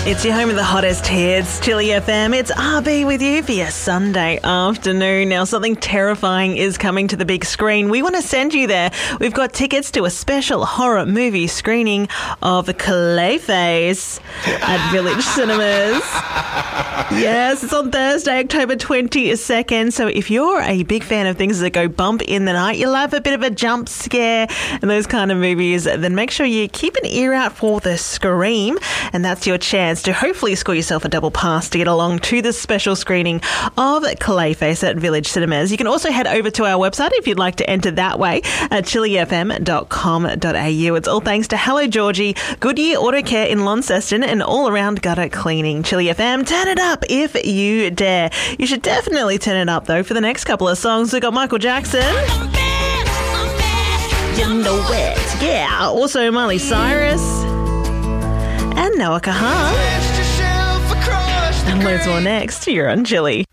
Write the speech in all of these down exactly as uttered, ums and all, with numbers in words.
It's your home of the hottest hits, Chili F M. It's R B with you for your Sunday afternoon. Now, something terrifying is coming to the big screen. We want to send you there. We've got tickets to a special horror movie screening of Clayface at Village Cinemas. Yes, it's on Thursday, October twenty-second. So if you're a big fan of things that go bump in the night, you love a bit of a jump scare and those kind of movies, then make sure you keep an ear out for the Scream. And that's your chance to hopefully score yourself a double pass to get along to the special screening of Clayface at Village Cinemas. You can also head over to our website if you'd like to enter that way at chili f m dot com dot a u. It's all thanks to Hello Georgie, Goodyear Auto Care in Launceston, and all around gutter cleaning. Chili F M, turn it up if you dare. You should definitely turn it up though for the next couple of songs. We've got Michael Jackson. I'm bad, I'm bad. You know it. Yeah. Also Miley Cyrus. And Noah Kahan. And loads more next. You're on Chili.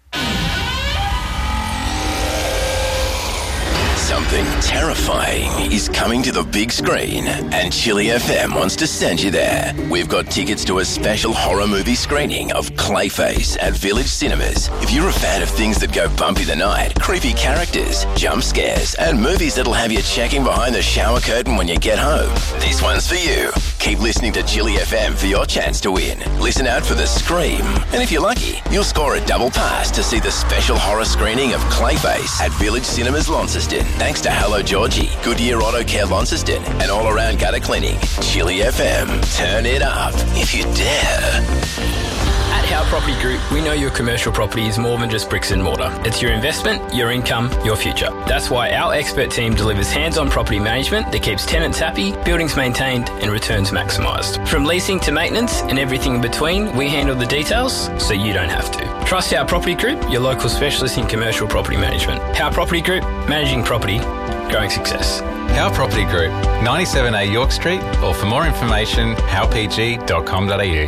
Something terrifying is coming to the big screen, and Chili F M wants to send you there. We've got tickets to a special horror movie screening of Clayface at Village Cinemas. If you're a fan of things that go bumpy the night, creepy characters, jump scares, and movies that'll have you checking behind the shower curtain when you get home, this one's for you. Keep listening to Chili F M for your chance to win. Listen out for the Scream. And if you're lucky, you'll score a double pass to see the special horror screening of Clayface at Village Cinemas Launceston. Thanks to Hello Georgie, Goodyear Auto Care Launceston, and all around gutter cleaning. Chili F M, turn it up if you dare. At Howe Property Group, we know your commercial property is more than just bricks and mortar. It's your investment, your income, your future. That's why our expert team delivers hands-on property management that keeps tenants happy, buildings maintained, and returns maximised. From leasing to maintenance and everything in between, we handle the details so you don't have to. Trust Howe Property Group, your local specialist in commercial property management. Howe Property Group, managing property, growing success. Howe Property Group, ninety-seven A York Street, or for more information, howe p g dot com dot a u.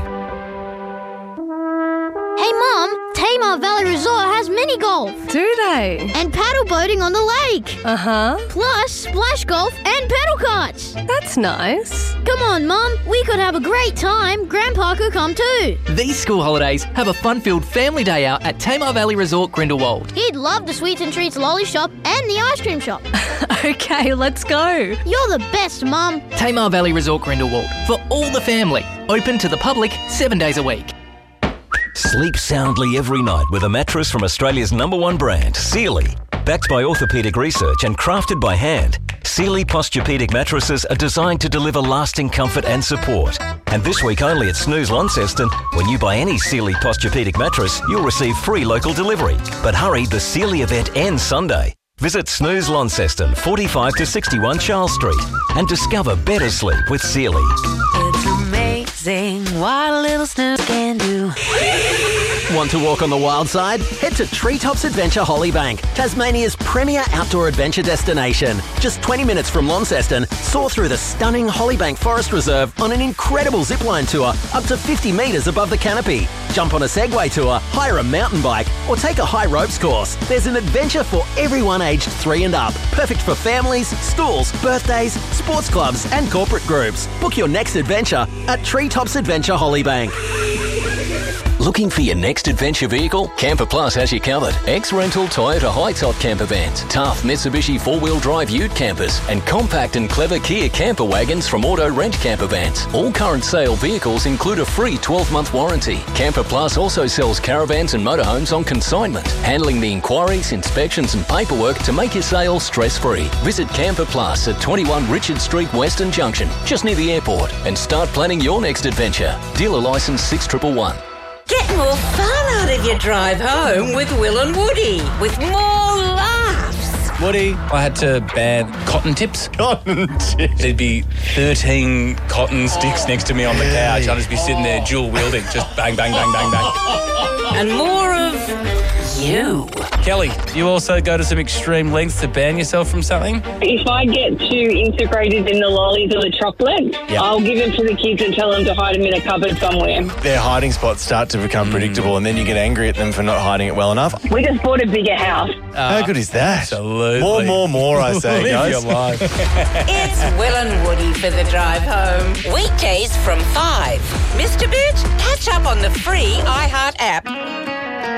Hey Mum, Tamar Valley Resort has mini golf. Do they? And paddle boating on the lake. Uh-huh. Plus splash golf and pedal karts. That's nice. Come on Mum, we could have a great time. Grandpa could come too. These school holidays have a fun-filled family day out at Tamar Valley Resort Grindelwald. He'd love the Sweets and Treats lolly shop and the ice cream shop. Okay, let's go. You're the best, Mum. Tamar Valley Resort Grindelwald, for all the family. Open to the public seven days a week. Sleep soundly every night with a mattress from Australia's number one brand, Sealy. Backed by orthopaedic research and crafted by hand, Sealy Posturepedic mattresses are designed to deliver lasting comfort and support. And this week only at Snooze Launceston, when you buy any Sealy Posturepedic mattress, you'll receive free local delivery. But hurry, the Sealy event ends Sunday. Visit Snooze Launceston, forty-five to sixty-one Charles Street, and discover better sleep with Sealy. It's amazing what a little snooze can do. Want to walk on the wild side? Head to Treetops Adventure Hollybank, Tasmania's premier outdoor adventure destination. Just twenty minutes from Launceston, soar through the stunning Hollybank Forest Reserve on an incredible zipline tour up to fifty metres above the canopy. Jump on a Segway tour, hire a mountain bike, or take a high ropes course. There's an adventure for everyone aged three and up. Perfect for families, schools, birthdays, sports clubs, and corporate groups. Book your next adventure at Treetops Adventure Hollybank. Looking for your next adventure vehicle? Camper Plus has you covered. Ex-rental Toyota high-top camper vans, tough Mitsubishi four-wheel drive ute campers, and compact and clever Kia camper wagons from Auto Rent Camper Vans. All current sale vehicles include a free twelve-month warranty. Camper Plus also sells caravans and motorhomes on consignment, handling the inquiries, inspections and paperwork to make your sale stress-free. Visit Camper Plus at twenty-one Richard Street, Western Junction, just near the airport, and start planning your next adventure. Dealer licence six one one one. Get more fun out of your drive home with Will and Woody, with more laughs. Woody, I had to ban cotton tips. Cotton tips? There'd be thirteen cotton sticks next to me on the couch. I'd just be sitting there dual wielding, just bang, bang, bang, bang, bang. And more of you. Kelly, you also go to some extreme lengths to ban yourself from something? If I get too integrated in the lollies or the chocolate, yep. I'll give them to the kids and tell them to hide them in a cupboard somewhere. Their hiding spots start to become mm. predictable, and then you get angry at them for not hiding it well enough. We just bought a bigger house. Uh, How good is that? Absolutely. More, more, more, I say, Live guys. your life. It's Will and Woody for the drive home. Weekdays from five. Mister Bitch, catch Catch up on the free iHeart app.